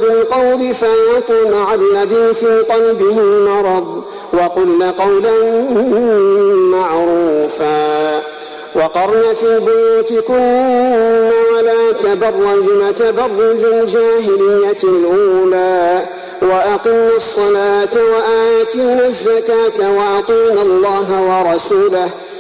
بالقول فيطمع الذي في قلبه مرض وقلن قولا معروفا وقرن في بيوتكن ولا تبرجن تبرج الجاهلية الأولى وأقمنا الصلاة وآتينا الزكاة وأطيعنا الله ورسوله